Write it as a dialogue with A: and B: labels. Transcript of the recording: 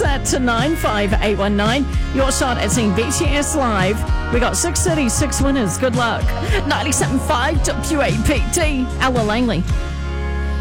A: that to 95819. Your shot at seeing BTS live. We got 6 cities, 6 winners. Good luck. 97.5 WAPT. Ella Langley.